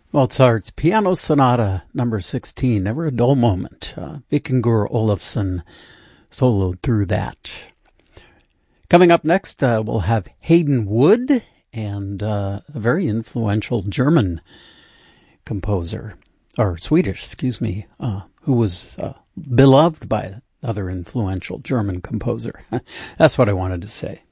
Mozart's Piano Sonata number 16, Never a Dull Moment. Vikingur Olafsson soloed through that. Coming up next, we'll have Hayden Wood and a very influential German composer, or Swedish, excuse me, who was beloved by another influential German composer. That's what I wanted to say.